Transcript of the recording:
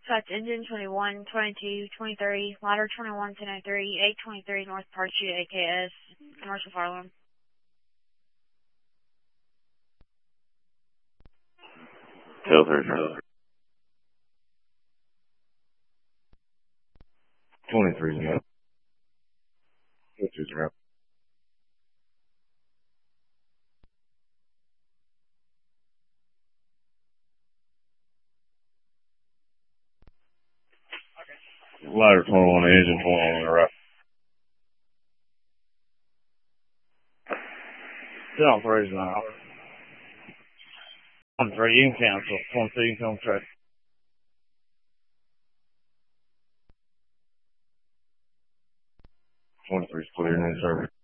Dispatch engine 21, 22, 23, ladder 21, 1003, 823 North Park Street, AKS, commercial fire alarm. Tail 30. 23 is up. 2 up. Ladder 21, engine 21 are up. Down 3 is now. 23, you can cancel. 22, you can come track. 23 is clear in service.